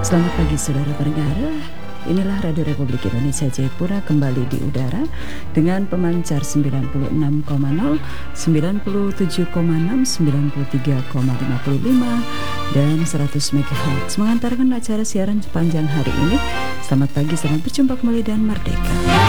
Selamat pagi saudara pendengar. Inilah Radio Republik Indonesia Jayapura kembali di udara dengan pemancar 96,0, 97,6, 93,55 dan 100 MHz mengantarkan acara siaran sepanjang hari ini. Selamat pagi, selamat berjumpa kembali dan merdeka.